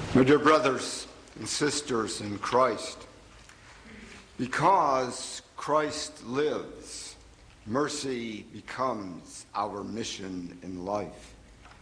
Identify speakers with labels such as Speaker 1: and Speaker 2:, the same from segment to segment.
Speaker 1: My dear brothers and sisters in Christ, because Christ lives, mercy becomes our mission in life.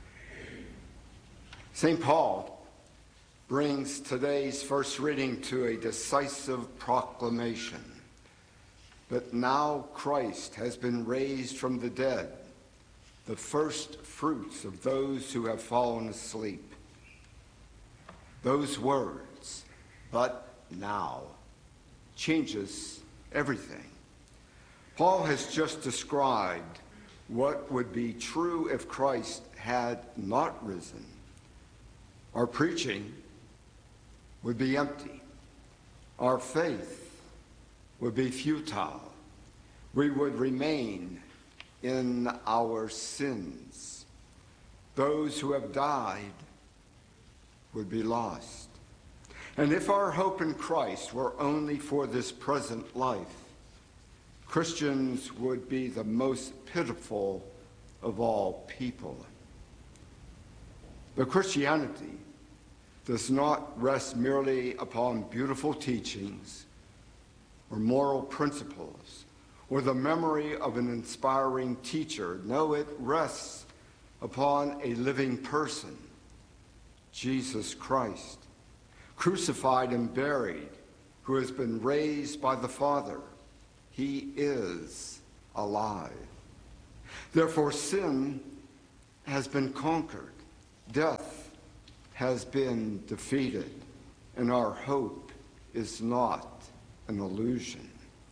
Speaker 1: St. Paul brings today's first reading to a decisive proclamation. But now Christ has been raised from the dead, the first fruits of those who have fallen asleep. Those words, "but now," changes everything. Paul has just described what would be true if Christ had not risen. Our preaching would be empty. Our faith would be futile. We would remain in our sins. Those who have died would be lost. And if our hope in Christ were only for this present life, Christians would be the most pitiful of all people. But Christianity does not rest merely upon beautiful teachings or moral principles or the memory of an inspiring teacher. No, it rests upon a living person, Jesus Christ, crucified and buried, who has been raised by the Father. He is alive. Therefore, sin has been conquered, death has been defeated, and our hope is not an illusion.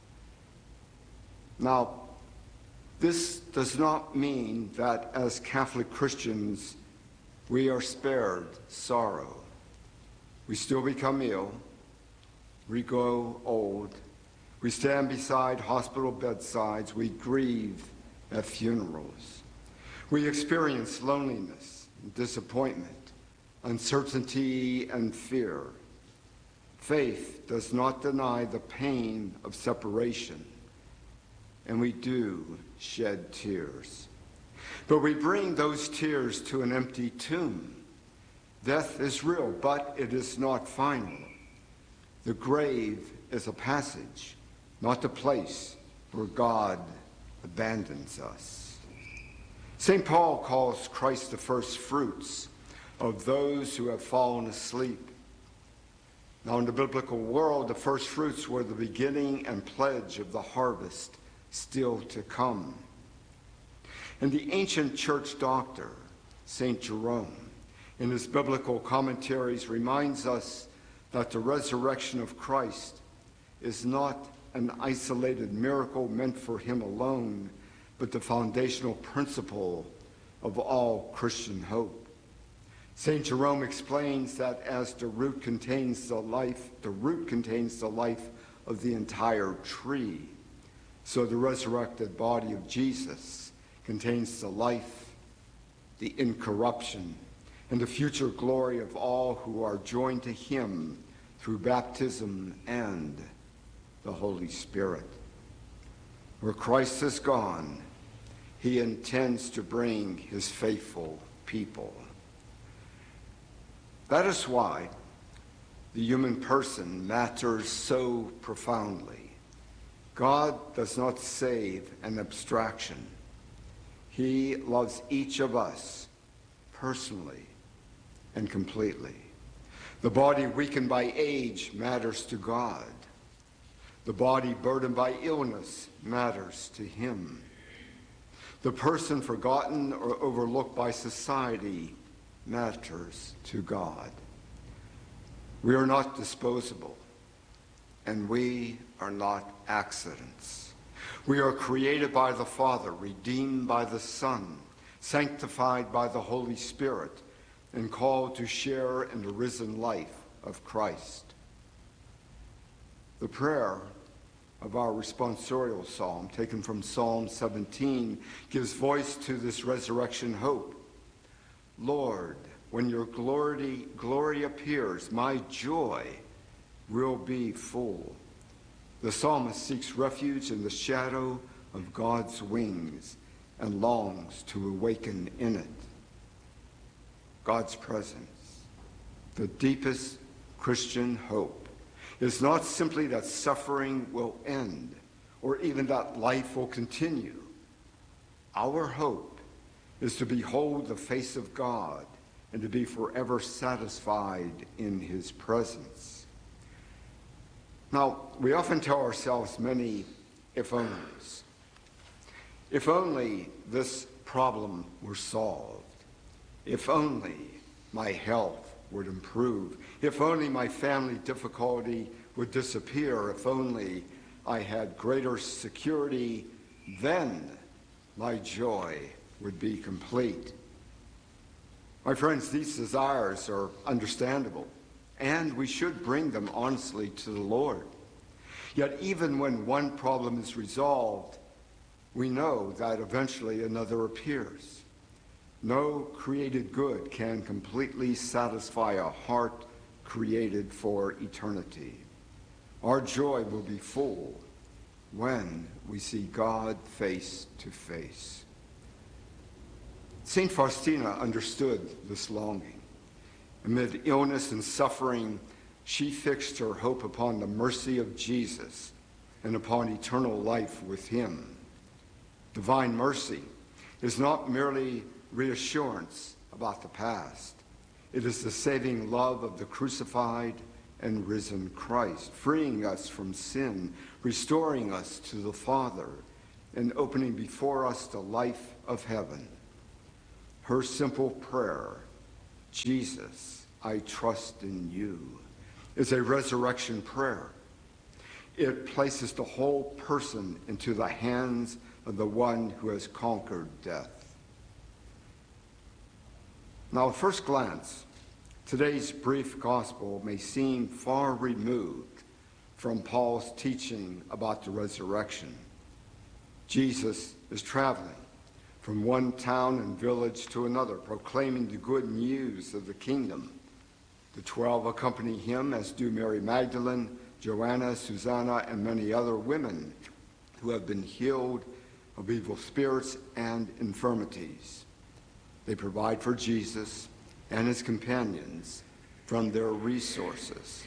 Speaker 1: Now, this does not mean that as Catholic Christians we are spared sorrow. We still become ill, we grow old, we stand beside hospital bedsides, we grieve at funerals. We experience loneliness and disappointment, uncertainty and fear. Faith does not deny the pain of separation, and we do shed tears. But we bring those tears to an empty tomb. Death is real, but it is not final. The grave is a passage, not the place where God abandons us. St. Paul calls Christ the first fruits of those who have fallen asleep. Now, in the biblical world, the first fruits were the beginning and pledge of the harvest still to come. And the ancient church doctor, St. Jerome, in his biblical commentaries reminds us that the resurrection of Christ is not an isolated miracle meant for him alone, but the foundational principle of all Christian hope. St. Jerome explains that as the root contains the life of the entire tree, so the resurrected body of Jesus contains the life, the incorruption, and the future glory of all who are joined to him through baptism and the Holy Spirit. Where Christ is gone, he intends to bring his faithful people. That is why the human person matters so profoundly. God does not save an abstraction. He loves each of us personally and completely. The body weakened by age matters to God. The body burdened by illness matters to him. The person forgotten or overlooked by society matters to God. We are not disposable, and we are not accidents. We are created by the Father, redeemed by the Son, sanctified by the Holy Spirit, and called to share in the risen life of Christ. The prayer of our responsorial psalm, taken from Psalm 17, gives voice to this resurrection hope. Lord, when your glory appears, my joy will be full. The psalmist seeks refuge in the shadow of God's wings and longs to awaken in it God's presence. The deepest Christian hope is not simply that suffering will end or even that life will continue. Our hope is to behold the face of God and to be forever satisfied in his presence. Now, we often tell ourselves many if-onlys. If only this problem were solved. If only my health would improve. If only my family difficulty would disappear. If only I had greater security, then my joy would be complete. My friends, these desires are understandable, and we should bring them honestly to the Lord. Yet even when one problem is resolved, we know that eventually another appears. No created good can completely satisfy a heart created for eternity. Our joy will be full when we see God face to face. St. Faustina understood this longing. Amid illness and suffering, she fixed her hope upon the mercy of Jesus and upon eternal life with him. Divine mercy is not merely reassurance about the past. It is the saving love of the crucified and risen Christ, freeing us from sin, restoring us to the Father, and opening before us the life of heaven. Her simple prayer, Jesus, I trust in you, is a resurrection prayer. It places the whole person into the hands of the one who has conquered death. Now, at first glance, today's brief gospel may seem far removed from Paul's teaching about the resurrection. Jesus is traveling from one town and village to another, proclaiming the good news of the kingdom. The 12 accompany him, as do Mary Magdalene, Joanna, Susanna, and many other women who have been healed of evil spirits and infirmities. They provide for Jesus and his companions from their resources.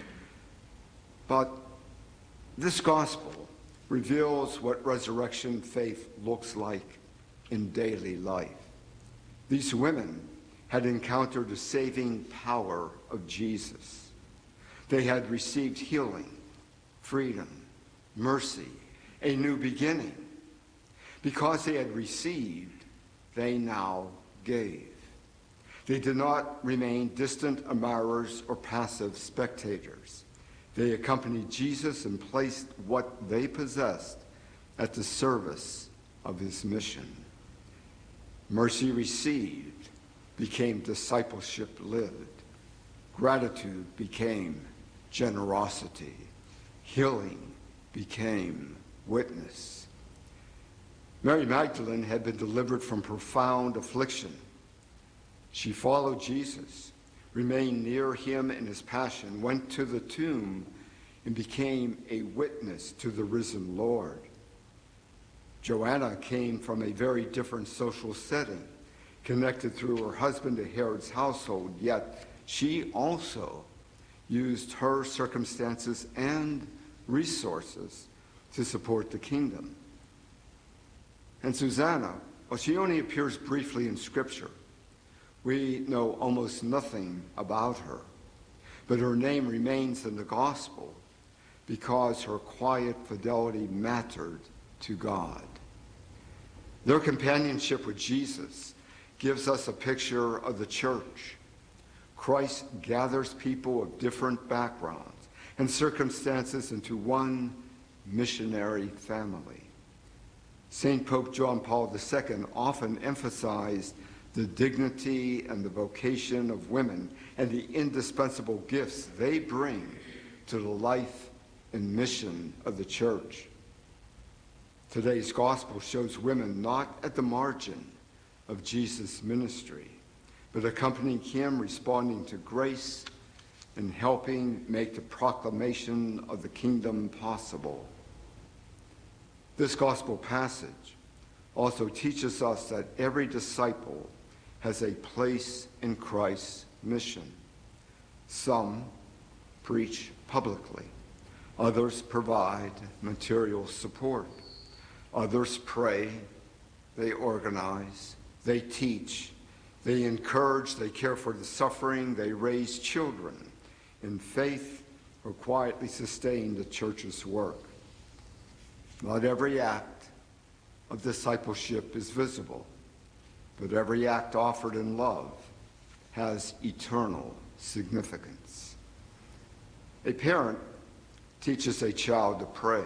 Speaker 1: But this gospel reveals what resurrection faith looks like in daily life. These women had encountered the saving power of Jesus. They had received healing, freedom, mercy, a new beginning. Because they had received, they now gave. They did not remain distant admirers or passive spectators. They accompanied Jesus and placed what they possessed at the service of his mission. Mercy received became discipleship lived. Gratitude became generosity. Healing became witness. Mary Magdalene had been delivered from profound affliction. She followed Jesus, remained near him in his passion, went to the tomb, and became a witness to the risen Lord. Joanna came from a very different social setting, connected through her husband to Herod's household, yet she also used her circumstances and resources to support the kingdom. And Susanna, well, she only appears briefly in Scripture. We know almost nothing about her, but her name remains in the gospel because her quiet fidelity mattered to God. Their companionship with Jesus gives us a picture of the church. Christ gathers people of different backgrounds and circumstances into one missionary family. St. Pope John Paul II often emphasized the dignity and the vocation of women and the indispensable gifts they bring to the life and mission of the church. Today's gospel shows women not at the margin of Jesus' ministry, but accompanying him, responding to grace and helping make the proclamation of the kingdom possible. This gospel passage also teaches us that every disciple has a place in Christ's mission. Some preach publicly. Others provide material support. Others pray. They organize. They teach. They encourage. They care for the suffering. They raise children in faith or quietly sustain the church's work. Not every act of discipleship is visible, but every act offered in love has eternal significance. A parent teaches a child to pray.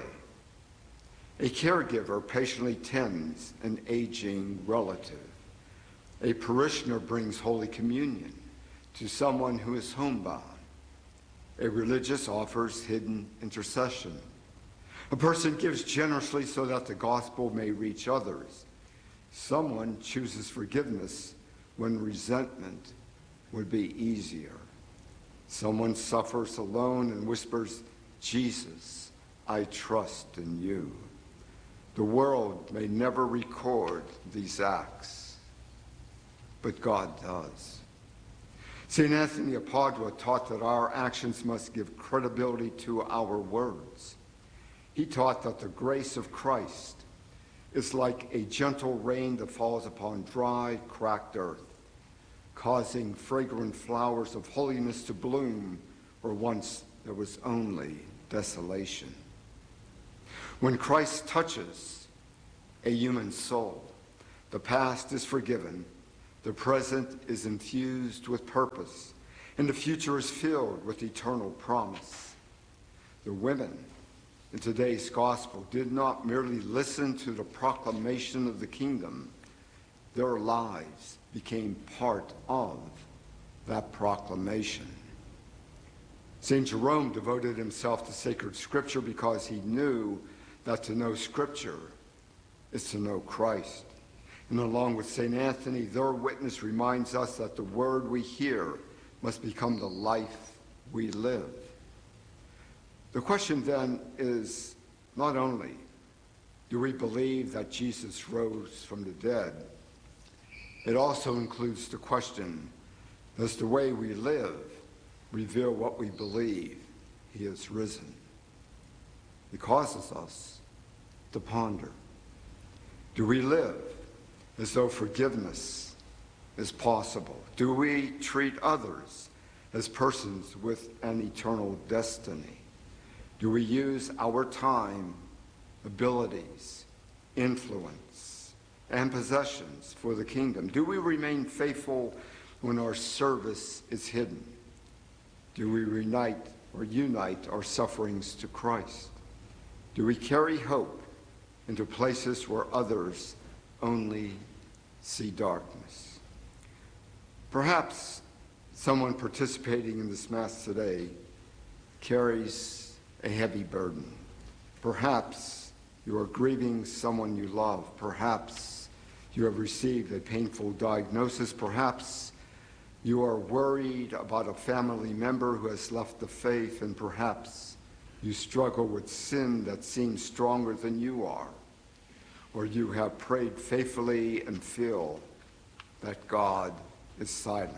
Speaker 1: A caregiver patiently tends an aging relative. A parishioner brings Holy Communion to someone who is homebound. A religious offers hidden intercession. A person gives generously so that the gospel may reach others. Someone chooses forgiveness when resentment would be easier. Someone suffers alone and whispers, "Jesus, I trust in you." The world may never record these acts, but God does. St. Anthony of Padua taught that our actions must give credibility to our words. He taught that the grace of Christ is like a gentle rain that falls upon dry, cracked earth, causing fragrant flowers of holiness to bloom where once there was only desolation. When Christ touches a human soul, the past is forgiven, the present is infused with purpose, and the future is filled with eternal promise. The women in today's gospel did not merely listen to the proclamation of the kingdom. Their lives became part of that proclamation. St. Jerome devoted himself to sacred scripture because he knew that to know scripture is to know Christ. And along with St. Anthony, their witness reminds us that the word we hear must become the life we live. The question then is not only do we believe that Jesus rose from the dead, it also includes the question, does the way we live reveal what we believe he has risen? It causes us to ponder. Do we live as though forgiveness is possible? Do we treat others as persons with an eternal destiny? Do we use our time, abilities, influence, and possessions for the kingdom? Do we remain faithful when our service is hidden? Do we unite our sufferings to Christ? Do we carry hope into places where others only see darkness? Perhaps someone participating in this Mass today carries a heavy burden. Perhaps you are grieving someone you love. Perhaps you have received a painful diagnosis. Perhaps you are worried about a family member who has left the faith, and perhaps you struggle with sin that seems stronger than you are, or you have prayed faithfully and feel that God is silent.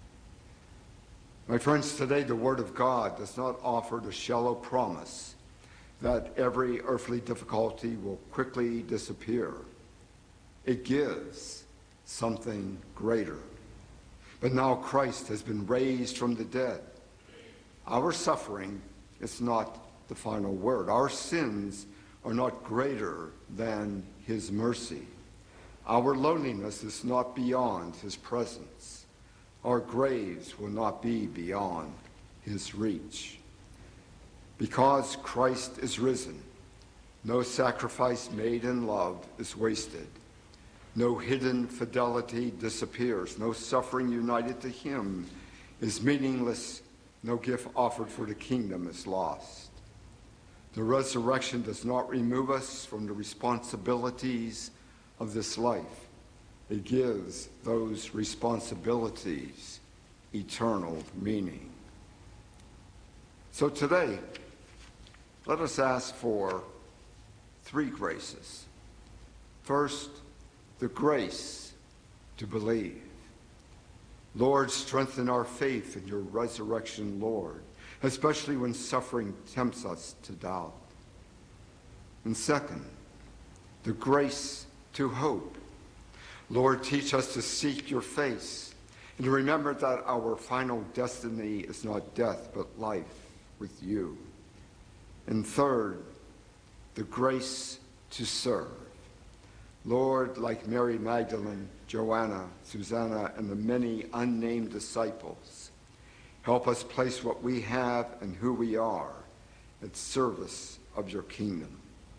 Speaker 1: My friends, today the Word of God does not offer the shallow promise that every earthly difficulty will quickly disappear. It gives something greater. But now Christ has been raised from the dead. Our suffering is not the final word. Our sins are not greater than his mercy. Our loneliness is not beyond his presence. Our graves will not be beyond his reach. Because Christ is risen, no sacrifice made in love is wasted. No hidden fidelity disappears. No suffering united to him is meaningless. No gift offered for the kingdom is lost. The resurrection does not remove us from the responsibilities of this life. It gives those responsibilities eternal meaning. So today, let us ask for 3 graces. First, the grace to believe. Lord, strengthen our faith in your resurrection, Lord, especially when suffering tempts us to doubt. And second, the grace to hope. Lord, teach us to seek your face and to remember that our final destiny is not death, but life with you. And third, the grace to serve. Lord, like Mary Magdalene, Joanna, Susanna, and the many unnamed disciples, help us place what we have and who we are at service of your kingdom.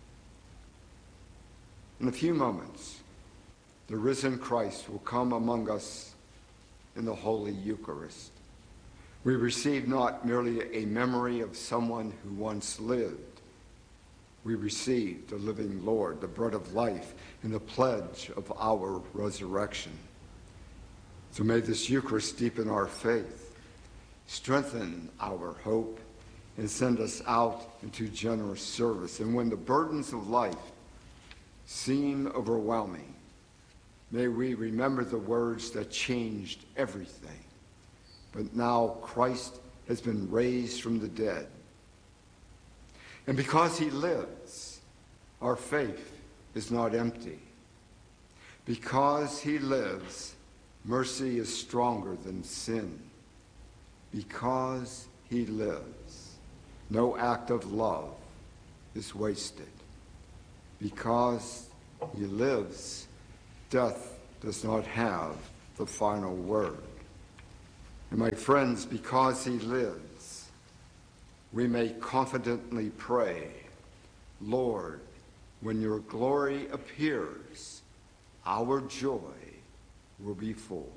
Speaker 1: In a few moments, the risen Christ will come among us in the Holy Eucharist. We receive not merely a memory of someone who once lived. We receive the living Lord, the bread of life, and the pledge of our resurrection. So may this Eucharist deepen our faith, strengthen our hope, and send us out into generous service. And when the burdens of life seem overwhelming, may we remember the words that changed everything. But now Christ has been raised from the dead. And because he lives, our faith is not empty. Because he lives, mercy is stronger than sin. Because he lives, no act of love is wasted. Because he lives, death does not have the final word. And my friends, because he lives, we may confidently pray, Lord, when your glory appears, our joy will be full.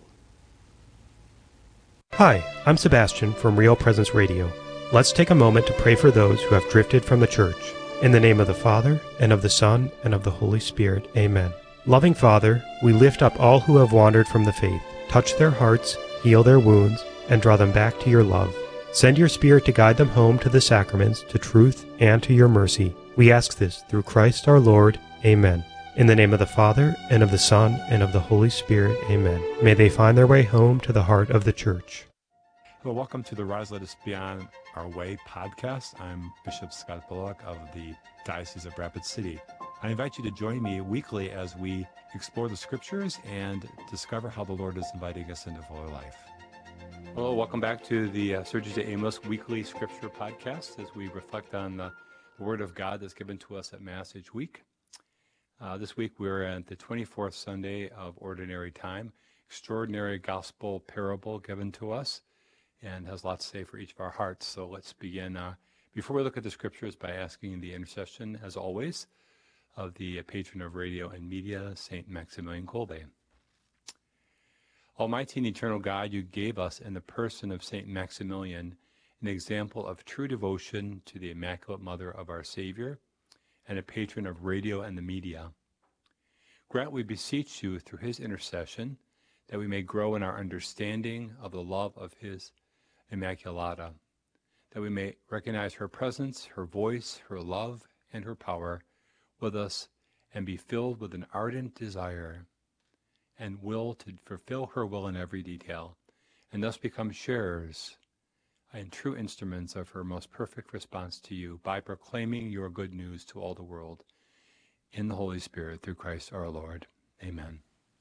Speaker 2: Hi, I'm Sebastian from Real Presence Radio. Let's take a moment to pray for those who have drifted from the church. In the name of the Father, and of the Son, and of the Holy Spirit. Amen. Loving Father, we lift up all who have wandered from the faith. Touch their hearts, heal their wounds, and draw them back to your love. Send your Spirit to guide them home to the sacraments, to truth, and to your mercy. We ask this through Christ our Lord. Amen. In the name of the Father, and of the Son, and of the Holy Spirit. Amen. May they find their way home to the heart of the Church.
Speaker 3: Hello, welcome to the Rise Let Us Be On Our Way podcast. I'm Bishop Scott Bullock of the Diocese of Rapid City. I invite you to join me weekly as we explore the Scriptures and discover how the Lord is inviting us into fuller life. Hello, welcome back to the Sergius de Amos weekly Scripture podcast as we reflect on the Word of God that's given to us at Mass each week. This week we're at the 24th Sunday of Ordinary Time, extraordinary gospel parable given to us, and has lots to say for each of our hearts. So let's begin, before we look at the Scriptures, by asking the intercession, as always, of the patron of radio and media, St. Maximilian Kolbe. Almighty and eternal God, you gave us in the person of St. Maximilian an example of true devotion to the Immaculate Mother of our Savior and a patron of radio and the media. Grant, we beseech you, through his intercession, that we may grow in our understanding of the love of his Immaculata, that we may recognize her presence, her voice, her love, and her power with us, and be filled with an ardent desire and will to fulfill her will in every detail, and thus become sharers and true instruments of her most perfect response to you by proclaiming your good news to all the world in the Holy Spirit through Christ our Lord. Amen.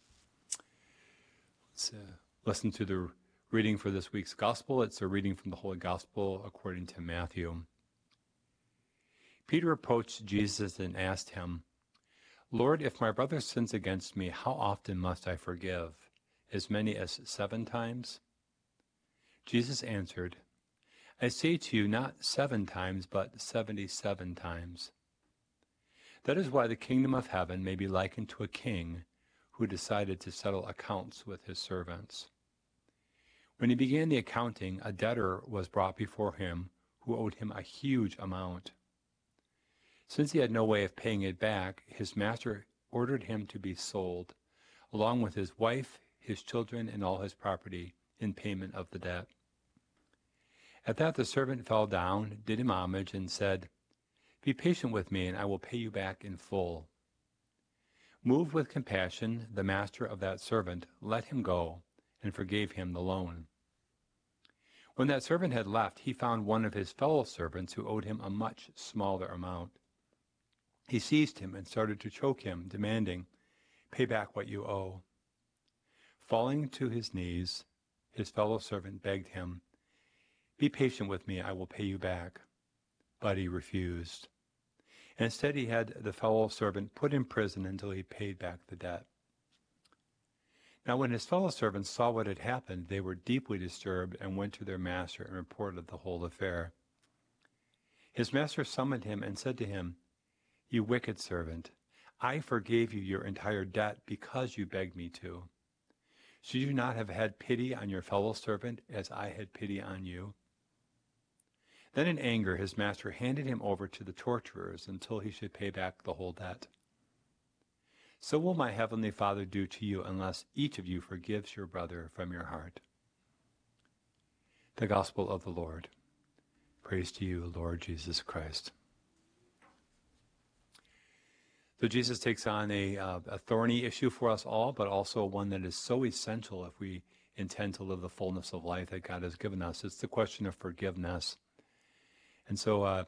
Speaker 3: Let's listen to the reading for this week's Gospel. It's a reading from the Holy Gospel according to Matthew. Peter approached Jesus and asked him, Lord, if my brother sins against me, how often must I forgive? As many as 7 times? Jesus answered, I say to you, not 7 times, but 77 times. That is why the kingdom of heaven may be likened to a king who decided to settle accounts with his servants. When he began the accounting, a debtor was brought before him who owed him a huge amount. Since he had no way of paying it back, his master ordered him to be sold, along with his wife, his children, and all his property, in payment of the debt. At that the servant fell down, did him homage, and said, Be patient with me, and I will pay you back in full. Moved with compassion, the master of that servant let him go, and forgave him the loan. When that servant had left, he found one of his fellow servants who owed him a much smaller amount. He seized him and started to choke him, demanding, "Pay back what you owe." Falling to his knees, his fellow servant begged him, "Be patient with me, I will pay you back." But he refused. Instead, he had the fellow servant put in prison until he paid back the debt. Now when his fellow servants saw what had happened, they were deeply disturbed and went to their master and reported the whole affair. His master summoned him and said to him, "You wicked servant, I forgave you your entire debt because you begged me to. Should you not have had pity on your fellow servant as I had pity on you?" Then in anger his master handed him over to the torturers until he should pay back the whole debt. So will my heavenly Father do to you unless each of you forgives your brother from your heart. The Gospel of the Lord. Praise to you, Lord Jesus Christ. So Jesus takes on a thorny issue for us all, but also one that is so essential if we intend to live the fullness of life that God has given us. It's the question of forgiveness. And so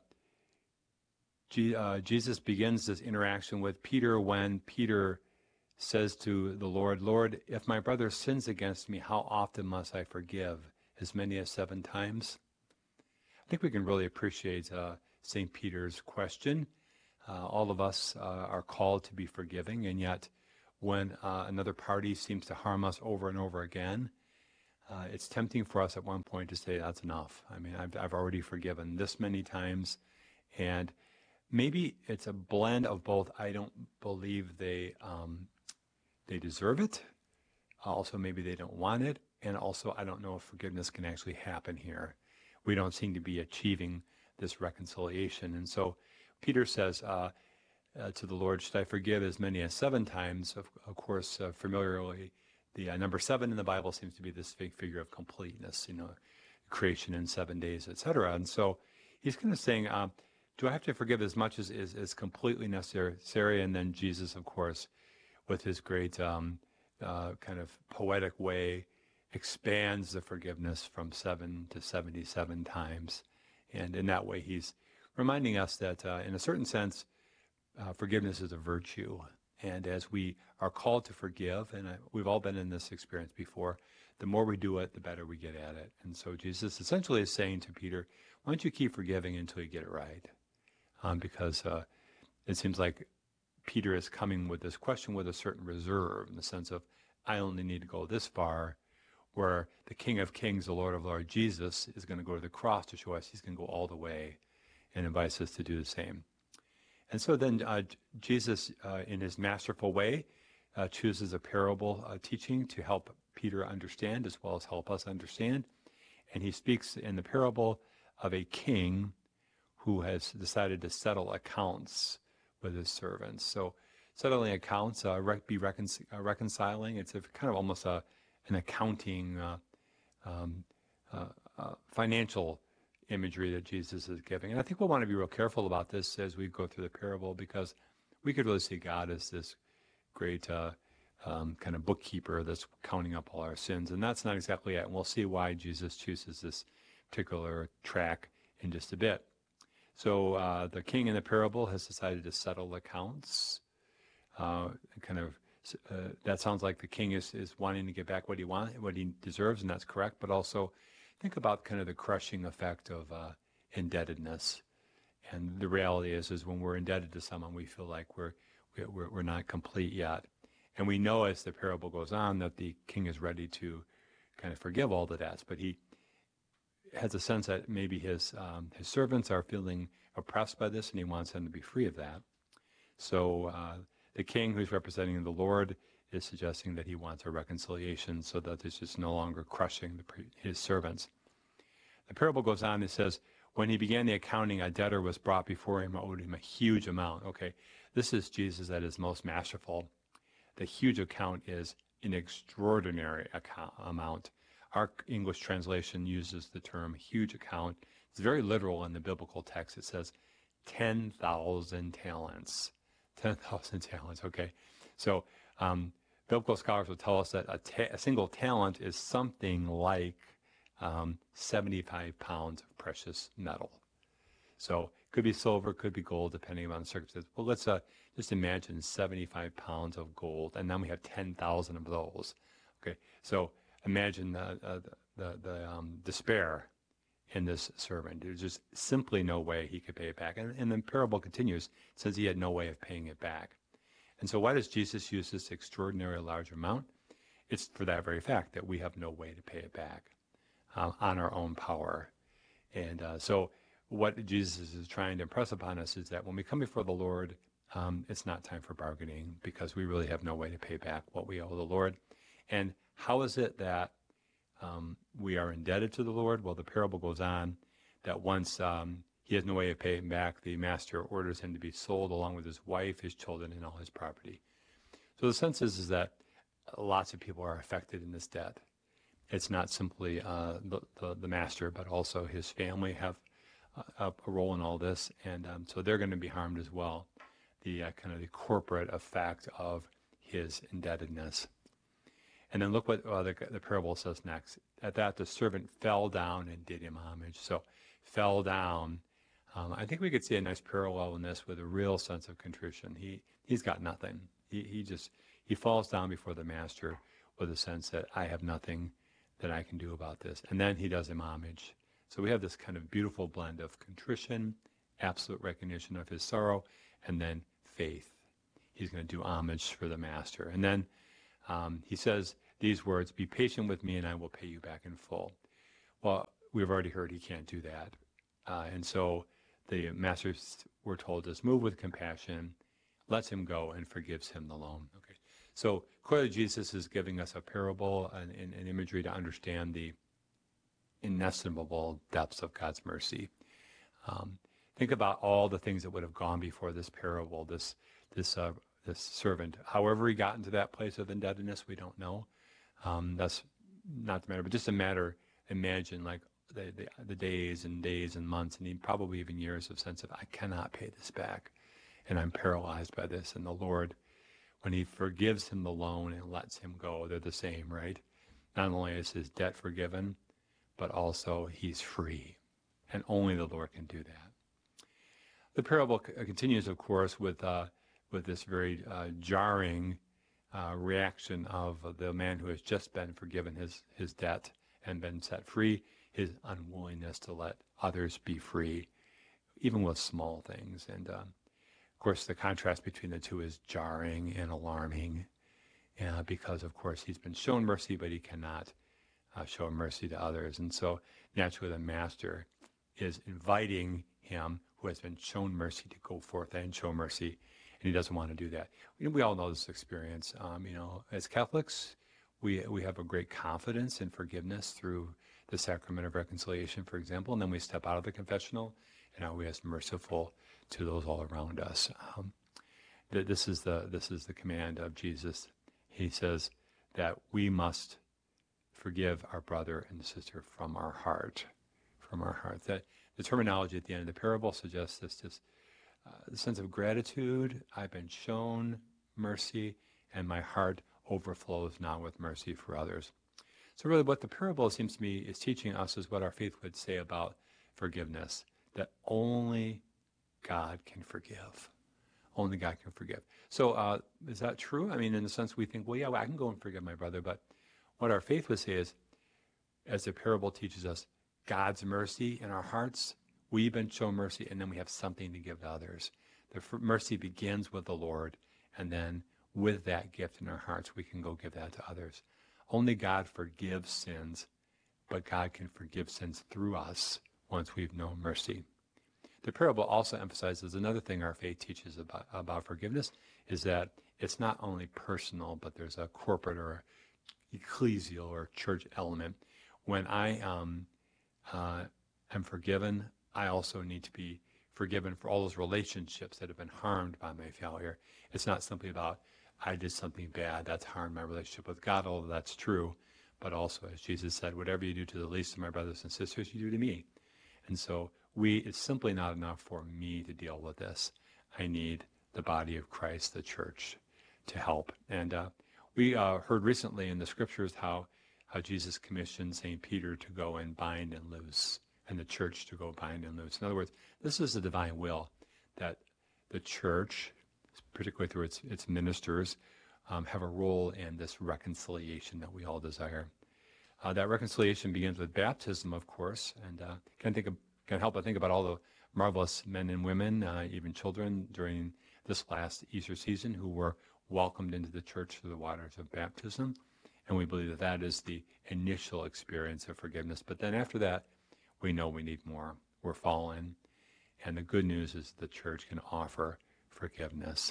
Speaker 3: Jesus begins this interaction with Peter when Peter says to the Lord, "Lord, if my brother sins against me, how often must I forgive? As many as 7 times?" I think we can really appreciate St. Peter's question. All of us are called to be forgiving, and yet when another party seems to harm us over and over again, it's tempting for us at one point to say, "That's enough. I mean, I've already forgiven this many times," and maybe it's a blend of both. I don't believe they deserve it. Also, maybe they don't want it. And also, I don't know if forgiveness can actually happen here. We don't seem to be achieving this reconciliation. And so Peter says to the Lord, "Should I forgive as many as 7 times?" Of course, familiarly, the number 7 in the Bible seems to be this figure of completeness, creation in 7 days, etc. And so he's kind of saying, do I have to forgive as much as is completely necessary? And then Jesus, of course, with his great kind of poetic way, expands the forgiveness from 7 to 77 times. And in that way, he's reminding us that in a certain sense, forgiveness is a virtue. And as we are called to forgive, and we've all been in this experience before, the more we do it, the better we get at it. And so Jesus essentially is saying to Peter, why don't you keep forgiving until you get it right? Because it seems like Peter is coming with this question with a certain reserve, in the sense of, I only need to go this far, where the King of Kings, the Lord of Lords, Jesus, is going to go to the cross to show us he's going to go all the way and invites us to do the same. And so then Jesus, in his masterful way, chooses a parable teaching to help Peter understand as well as help us understand. And he speaks in the parable of a king who has decided to settle accounts with his servants. So settling accounts, reconciling, it's a kind of almost an accounting, financial imagery that Jesus is giving. And I think we'll want to be real careful about this as we go through the parable, because we could really see God as this great kind of bookkeeper that's counting up all our sins. And that's not exactly it. And we'll see why Jesus chooses this particular track in just a bit. So the king in the parable has decided to settle accounts. That sounds like the king is wanting to get back what he deserves, and that's correct. But also think about kind of the crushing effect of indebtedness. And the reality is when we're indebted to someone, we feel like we're not complete yet. And we know as the parable goes on that the king is ready to kind of forgive all the debts, but he has a sense that maybe his servants are feeling oppressed by this, and he wants them to be free of that. So the king, who's representing the Lord, is suggesting that he wants a reconciliation so that there's just no longer crushing his servants. The parable goes on, it says, when he began the accounting, a debtor was brought before him, owed him a huge amount. Okay, this is Jesus at his most masterful. The huge account is an extraordinary amount. Our English translation uses the term huge account. It's very literal in the biblical text. It says 10,000 talents. 10,000 talents, okay. So Biblical scholars will tell us that a single talent is something like 75 pounds of precious metal. So it could be silver, could be gold, depending on the circumstances. Well, let's just imagine 75 pounds of gold, and then we have 10,000 of those. Okay, so imagine the despair in this servant. There's just simply no way he could pay it back. And the parable continues, since he had no way of paying it back. And so why does Jesus use this extraordinary large amount? It's for that very fact that we have no way to pay it back on our own power. And so what Jesus is trying to impress upon us is that when we come before the Lord, it's not time for bargaining, because we really have no way to pay back what we owe the Lord. And how is it that we are indebted to the Lord? Well, the parable goes on that once he has no way of paying back, the master orders him to be sold along with his wife, his children, and all his property. So the sense is that lots of people are affected in this debt. It's not simply the master, but also his family have a role in all this, and so they're going to be harmed as well. The kind of the corporate effect of his indebtedness. And then look what the parable says next. At that, the servant fell down and did him homage. So fell down. I think we could see a nice parallel in this with a real sense of contrition. He's got nothing. He falls down before the master with a sense that I have nothing that I can do about this. And then he does him homage. So we have this kind of beautiful blend of contrition, absolute recognition of his sorrow, and then faith. He's going to do homage for the master. And then he says these words, "Be patient with me and I will pay you back in full." Well, we've already heard he can't do that. And so the master, we're told, is moved with compassion, lets him go, and forgives him the loan. Okay. So clearly Jesus is giving us a parable and imagery to understand the inestimable depths of God's mercy. Think about all the things that would have gone before this parable, this servant. However he got into that place of indebtedness, we don't know. That's not the matter, but just a matter, imagine like the days and months and probably even years of sense of, I cannot pay this back and I'm paralyzed by this. And the Lord, when he forgives him the loan and lets him go, they're the same, right? Not only is his debt forgiven, but also he's free. And only the Lord can do that. The parable continues, of course, with this very jarring reaction of the man who has just been forgiven his debt and been set free, his unwillingness to let others be free, even with small things. And of course, the contrast between the two is jarring and alarming, because, of course, he's been shown mercy, but he cannot show mercy to others. And so naturally the master is inviting him who has been shown mercy to go forth and show mercy, and he doesn't want to do that. We all know this experience. As Catholics, we have a great confidence in forgiveness through the sacrament of reconciliation, for example, and then we step out of the confessional and are we as merciful to those all around us. This is the command of Jesus. He says that we must forgive our brother and sister from our heart. That the terminology at the end of the parable suggests this the sense of gratitude. I've been shown mercy, and my heart overflows now with mercy for others. So really what the parable seems to me is teaching us is what our faith would say about forgiveness, that only God can forgive. Only God can forgive. So is that true? I mean, in the sense we think, well, yeah, I can go and forgive my brother, but what our faith would say is, as the parable teaches us, God's mercy in our hearts, we've been shown mercy, and then we have something to give to others. The mercy begins with the Lord, and then with that gift in our hearts, we can go give that to others. Only God forgives sins, but God can forgive sins through us once we've known mercy. The parable also emphasizes another thing our faith teaches about forgiveness, is that it's not only personal, but there's a corporate or ecclesial or church element. When I am forgiven, I also need to be forgiven for all those relationships that have been harmed by my failure. It's not simply about, I did something bad that's harmed my relationship with God, although that's true, but also, as Jesus said, whatever you do to the least of my brothers and sisters, you do to me. And so it's simply not enough for me to deal with this. I need the body of Christ, the church, to help. And We heard recently in the scriptures how Jesus commissioned St. Peter to go and bind and loose, and the church to go bind and loose. In other words, this is the divine will that the church, particularly through its ministers, have a role in this reconciliation that we all desire. That reconciliation begins with baptism, of course, and can't help but think about all the marvelous men and women, even children, during this last Easter season who were welcomed into the church through the waters of baptism. And we believe that that is the initial experience of forgiveness. But then after that, we know we need more. We're fallen. And the good news is the church can offer forgiveness.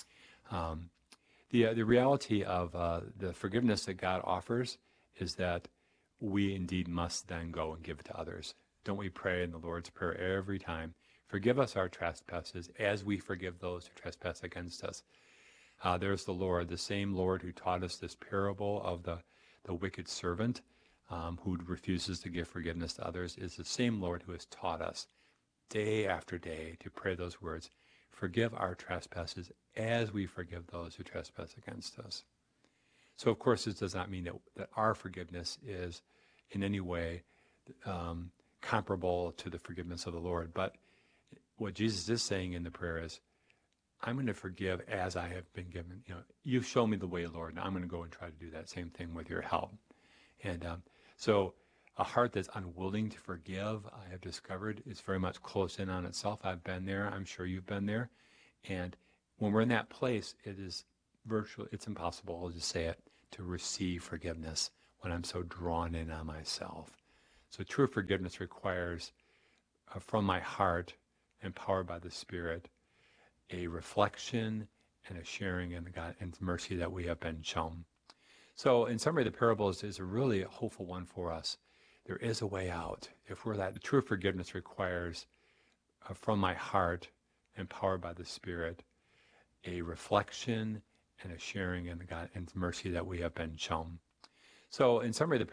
Speaker 3: The reality of the forgiveness that God offers is that we indeed must then go and give it to others. Don't we pray in the Lord's Prayer every time? Forgive us our trespasses as we forgive those who trespass against us. There's the Lord, the same Lord who taught us this parable of the wicked servant who refuses to give forgiveness to others, is the same Lord who has taught us day after day to pray those words, forgive our trespasses as we forgive those who trespass against us. So, of course, this does not mean that our forgiveness is in any way comparable to the forgiveness of the Lord. But what Jesus is saying in the prayer is, I'm going to forgive as I have been given. You've shown me the way, Lord, and I'm going to go and try to do that same thing with your help. And so a heart that's unwilling to forgive, I have discovered, is very much closed in on itself. I've been there. I'm sure you've been there. And when we're in that place, it's impossible, I'll just say it, to receive forgiveness when I'm so drawn in on myself. So true forgiveness requires, from my heart, empowered by the Spirit, a reflection and a sharing in the God and mercy that we have been shown. So in summary, the parable is a really hopeful one for us. There is a way out. True forgiveness requires, from my heart, empowered by the Spirit, a reflection and a sharing in the God and mercy that we have been shown. So in summary, the